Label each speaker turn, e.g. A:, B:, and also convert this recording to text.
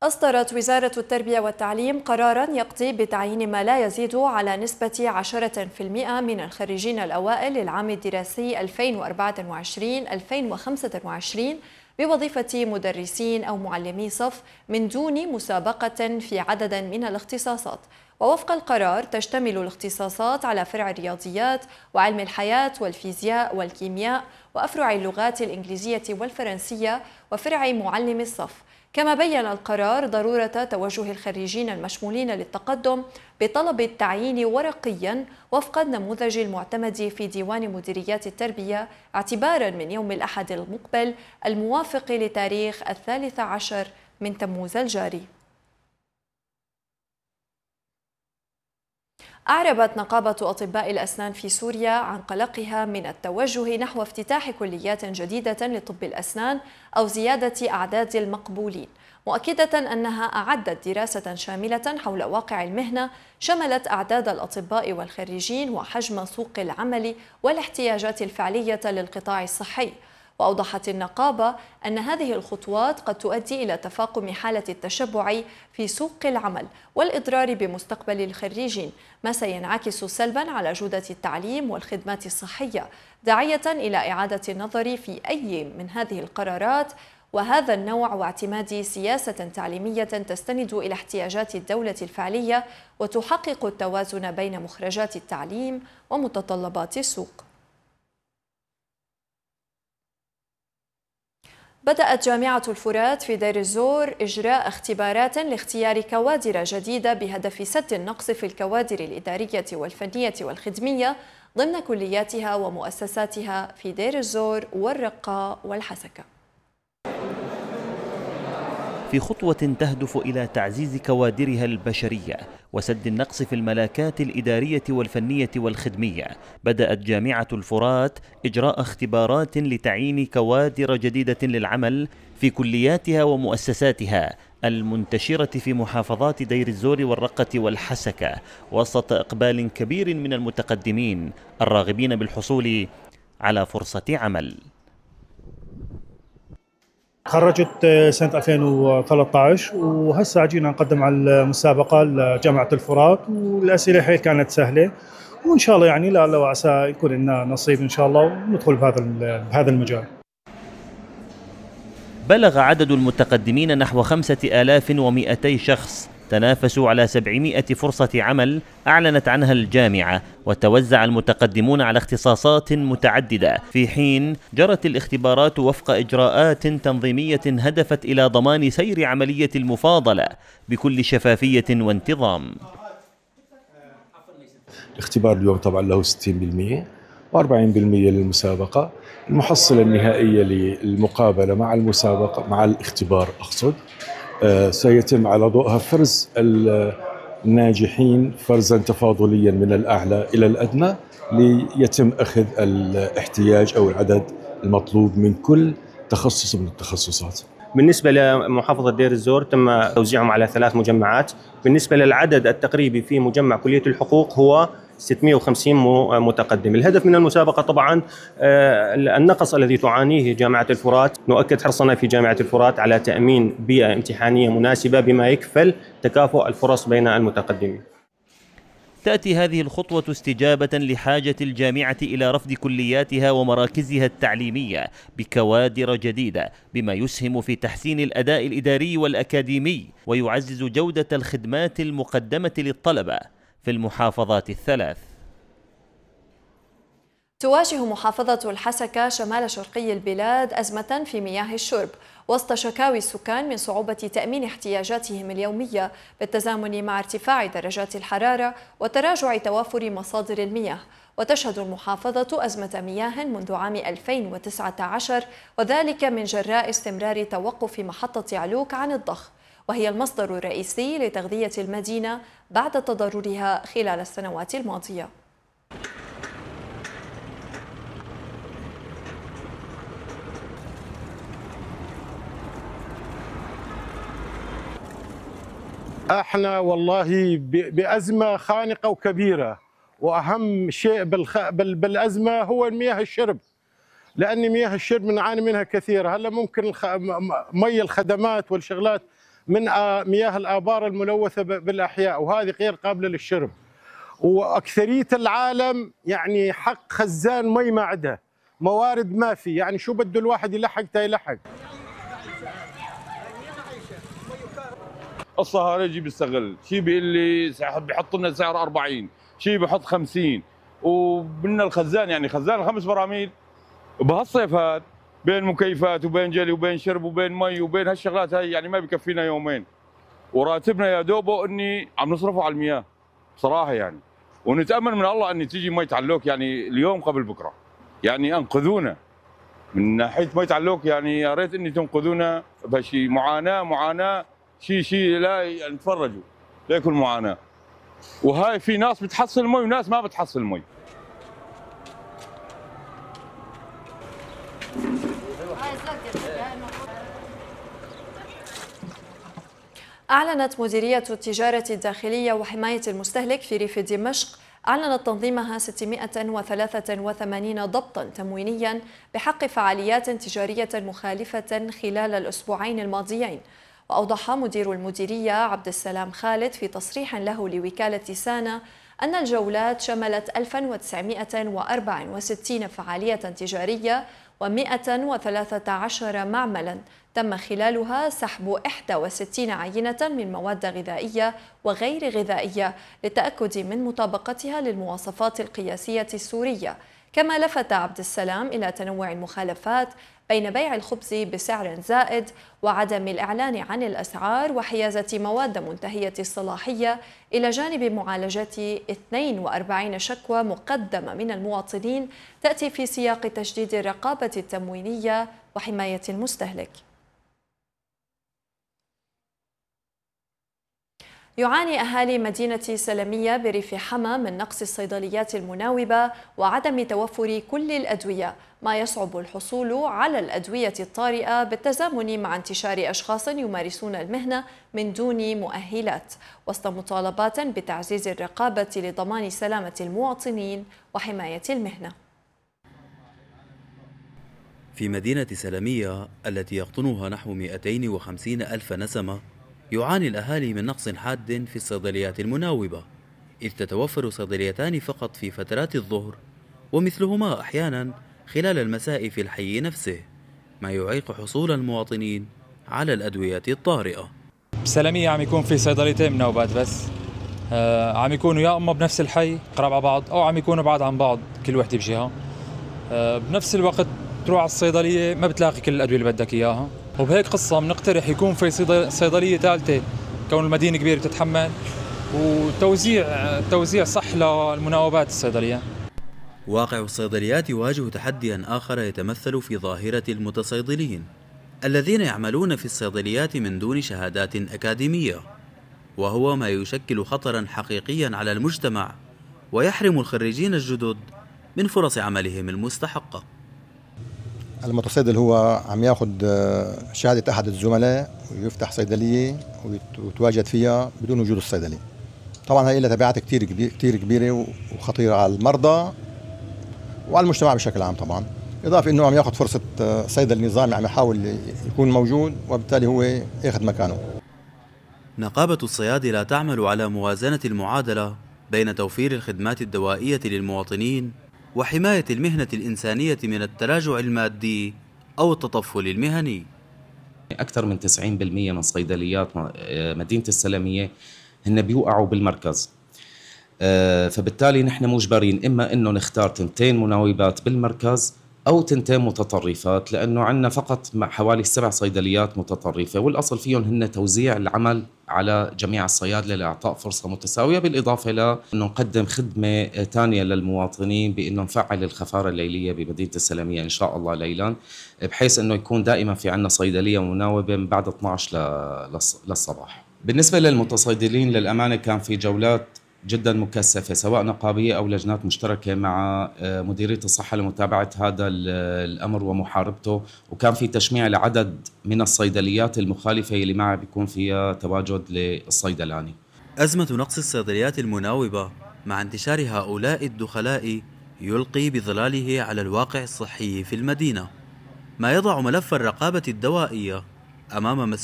A: أصدرت وزارة التربية والتعليم قراراً يقضي بتعيين ما لا يزيد على نسبة 10% من الخريجين الأوائل للعام الدراسي 2024-2025 بوظيفة مدرسين أو معلمي صف من دون مسابقة في عدد من الاختصاصات. ووفق القرار تشتمل الاختصاصات على فرع الرياضيات وعلم الحياة والفيزياء والكيمياء وأفرع اللغات الإنجليزية والفرنسية وفرع معلم الصف. كما بيّن القرار ضرورة توجه الخريجين المشمولين للتقدم بطلب التعيين ورقياً وفق النموذج المعتمد في ديوان مديريات التربية اعتباراً من يوم الأحد المقبل الموافق لتاريخ 13 من تموز الجاري. أعربت نقابة أطباء الأسنان في سوريا عن قلقها من التوجه نحو افتتاح كليات جديدة لطب الأسنان أو زيادة أعداد المقبولين، مؤكدة أنها أعدت دراسة شاملة حول واقع المهنة شملت أعداد الأطباء والخريجين وحجم سوق العمل والاحتياجات الفعلية للقطاع الصحي. وأوضحت النقابة أن هذه الخطوات قد تؤدي إلى تفاقم حالة التشبع في سوق العمل والإضرار بمستقبل الخريجين، ما سينعكس سلباً على جودة التعليم والخدمات الصحية، داعية إلى إعادة النظر في أي من هذه القرارات وهذا النوع واعتماد سياسة تعليمية تستند إلى احتياجات الدولة الفعلية وتحقق التوازن بين مخرجات التعليم ومتطلبات السوق. بدأت جامعة الفرات في دير الزور إجراء اختبارات لاختيار كوادر جديدة بهدف سد النقص في الكوادر الإدارية والفنية والخدمية ضمن كلياتها ومؤسساتها في دير الزور والرقة والحسكة.
B: في خطوة تهدف إلى تعزيز كوادرها البشرية وسد النقص في الملاكات الإدارية والفنية والخدمية، بدأت جامعة الفرات إجراء اختبارات لتعيين كوادر جديدة للعمل في كلياتها ومؤسساتها المنتشرة في محافظات دير الزور والرقة والحسكة، وسط إقبال كبير من المتقدمين الراغبين بالحصول على فرصة عمل.
C: خرجت سنة 2013 وهسه جينا نقدم على المسابقة لجامعة الفرات، والأسئلة حيل كانت سهلة، وإن شاء الله يعني لا وعسى يكون لنا نصيب إن شاء الله وندخل بهذا المجال.
B: بلغ عدد المتقدمين نحو 5200 شخص تنافسوا على 700 فرصة عمل أعلنت عنها الجامعة، وتوزع المتقدمون على اختصاصات متعددة، في حين جرت الاختبارات وفق إجراءات تنظيمية هدفت إلى ضمان سير عملية المفاضلة بكل شفافية وانتظام.
D: الاختبار اليوم طبعا له 60% و40% للمسابقة. المحصلة النهائية للمقابلة مع المسابقة مع الاختبار أقصد سيتم على ضوءها فرز الناجحين فرزا تفاضليا من الأعلى إلى الأدنى ليتم أخذ الاحتياج أو العدد المطلوب من كل تخصص من التخصصات.
E: بالنسبة لمحافظة دير الزور تم توزيعهم على 3 مجمعات. بالنسبة للعدد التقريبي في مجمع كلية الحقوق هو 650 متقدم. الهدف من المسابقة طبعا النقص الذي تعانيه جامعة الفرات. نؤكد حرصنا في جامعة الفرات على تأمين بيئة امتحانية مناسبة بما يكفل تكافؤ الفرص بين المتقدمين.
B: تأتي هذه الخطوة استجابة لحاجة الجامعة إلى رفض كلياتها ومراكزها التعليمية بكوادر جديدة، بما يسهم في تحسين الأداء الإداري والأكاديمي ويعزز جودة الخدمات المقدمة للطلبة في المحافظات الثلاث.
A: تواجه محافظة الحسكة شمال شرقي البلاد أزمة في مياه الشرب وسط شكاوي السكان من صعوبة تأمين احتياجاتهم اليومية بالتزامن مع ارتفاع درجات الحرارة وتراجع توافر مصادر المياه. وتشهد المحافظة أزمة مياه منذ عام 2019 وذلك من جراء استمرار توقف محطة علوك عن الضخ، وهي المصدر الرئيسي لتغذية المدينة بعد تضررها خلال السنوات الماضية.
F: احنا والله بأزمة خانقة وكبيرة، وأهم شيء بالأزمة هو مياه الشرب، لأن مياه الشرب بنعاني منها كثير. هلا ممكن مي الخدمات والشغلات من مياه الآبار الملوثة بالأحياء، وهذه غير قابلة للشرب. وأكثرية العالم يعني حق خزان مي ما عندها، موارد ما في، يعني شو بده الواحد يلحق يلحق.
G: الصهاريجي بيستغل، شيء بيقول لي بيحط لنا سعر 40، شيء بيحط 50، ومن الخزان يعني خزان ال5 براميل بهالصيف هذا بين مكيفات وبين جلي وبين شرب وبين مي وبين هالشغلات هاي يعني ما بكفينا يومين، وراتبنا يا دوبه اني عم نصرفه على المياه بصراحه يعني، ونتامل من الله ان تيجي مي تعلوك يعني اليوم قبل بكره، يعني انقذونا من ناحيه مي تعلوك، يعني يا ريت اني تنقذونا بهالشيء. معاناه شيء لا يعني تفرجوا لا يكون معاناه، وهاي في ناس بتحصل مي وناس ما بتحصل مي.
A: أعلنت مديرية التجارة الداخلية وحماية المستهلك في ريف دمشق تنظيمها 683 ضبطا تموينيا بحق فعاليات تجارية مخالفة خلال الأسبوعين الماضيين. وأوضح مدير المديرية عبد السلام خالد في تصريح له لوكالة سانا أن الجولات شملت 1964 فعالية تجارية و113 معملا تم خلالها سحب 61 عينة من مواد غذائية وغير غذائية للتأكد من مطابقتها للمواصفات القياسية السورية. كما لفت عبد السلام إلى تنوع المخالفات بين بيع الخبز بسعر زائد وعدم الإعلان عن الأسعار وحيازة مواد منتهية الصلاحية، إلى جانب معالجة 42 شكوى مقدمة من المواطنين تأتي في سياق تشديد الرقابة التموينية وحماية المستهلك. يعاني أهالي مدينة سلمية بريف حما من نقص الصيدليات المناوبة وعدم توفر كل الأدوية، ما يصعب الحصول على الأدوية الطارئة بالتزامن مع انتشار أشخاص يمارسون المهنة من دون مؤهلات، وسط مطالبات بتعزيز الرقابة لضمان سلامة المواطنين وحماية المهنة.
H: في مدينة سلمية التي يقطنها نحو 250 ألف نسمة، يعاني الأهالي من نقص حاد في الصيدليات المناوبة، إذ تتوفر صيدليتان فقط في فترات الظهر، ومثلهما أحيانا خلال المساء في الحي نفسه، ما يعيق حصول المواطنين على الأدوية الطارئة.
I: بسلمية عم يكون في صيدليتين مناوبات بس، عم يكونوا يا إما بنفس الحي قراب على بعض أو عم يكونوا بعاد عن بعض كل وحدة بجهة. بنفس الوقت تروح على الصيدلية ما بتلاقي كل الأدوية اللي بدك إياها، وبهيك قصة بنقترح يكون في صيدلية ثالثة كون المدينة كبيرة تتحمل، وتوزيع صح للمناوبات الصيدلية.
H: واقع الصيدليات يواجه تحديا آخر يتمثل في ظاهرة المتصيدلين الذين يعملون في الصيدليات من دون شهادات أكاديمية، وهو ما يشكل خطرا حقيقيا على المجتمع ويحرم الخريجين الجدد من فرص عملهم المستحقة.
J: المتصيدل هو عم ياخذ شهادة أحد الزملاء ويفتح صيدلية ويتواجد فيها بدون وجود الصيدلي. طبعا هي لها تبعات كتير كبيرة وخطيرة على المرضى وعلى المجتمع بشكل عام طبعا، إضافة إنه عم ياخذ فرصة صيدلي نظامي عم يحاول يكون موجود وبالتالي هو ياخذ مكانه.
H: نقابة الصيادلة تعمل على موازنة المعادلة بين توفير الخدمات الدوائية للمواطنين وحماية المهنة الإنسانية من التراجع المادي أو التطفل المهني.
K: أكثر من 90% من صيدليات مدينة السلمية هن بيوقعوا بالمركز، فبالتالي نحن مجبرين إما إنه نختار 2 مناوبات بالمركز أو 2 متطرفات، لأنه عندنا فقط حوالي 7 صيدليات متطرفة، والأصل فيهم هن توزيع العمل على جميع الصيادلة لإعطاء فرصة متساوية، بالإضافة إلى أنه نقدم خدمة ثانية للمواطنين بأنه نفعل الخفارة الليلية بمدينة السلمية إن شاء الله ليلا، بحيث أنه يكون دائما في عندنا صيدلية مناوبة من بعد 12 للصباح. بالنسبة للمتصيدلين للأمانة كان في جولات جدا مكثفة سواء نقابية أو لجنات مشتركة مع مديرية الصحة لمتابعة هذا الأمر ومحاربته، وكان في تشميع لعدد من الصيدليات المخالفة اللي معها بيكون فيها تواجد للصيدلاني.
H: أزمة نقص الصيدليات المناوبة مع انتشار هؤلاء الدخلاء يلقي بظلاله على الواقع الصحي في المدينة، ما يضع ملف الرقابة الدوائية أمام مسؤولين